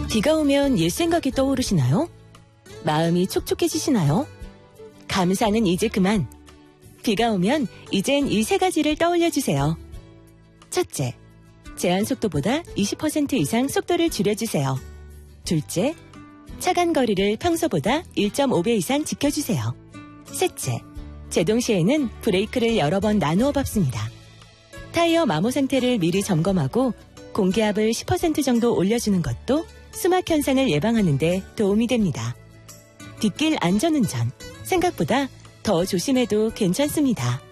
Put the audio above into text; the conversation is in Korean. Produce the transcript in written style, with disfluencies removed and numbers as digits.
비가 오면 옛 생각이 떠오르시나요? 마음이 촉촉해지시나요? 감사는 이제 그만. 비가 오면 이젠 이 세 가지를 떠올려주세요. 첫째, 제한 속도보다 20% 이상 속도를 줄여주세요. 둘째, 차간 거리를 평소보다 1.5배 이상 지켜주세요. 셋째, 제동 시에는 브레이크를 여러 번 나누어 밟습니다. 타이어 마모 상태를 미리 점검하고 공기압을 10% 정도 올려주는 것도 수막 현상을 예방하는 데 도움이 됩니다. 빗길 안전운전, 생각보다 더 조심해도 괜찮습니다.